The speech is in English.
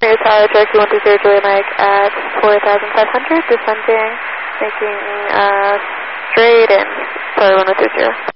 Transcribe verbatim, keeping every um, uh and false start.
News Tower, Cherokee one two zero, Julia Mike at four thousand five hundred, descending, making uh, straight in, Tower one two zero.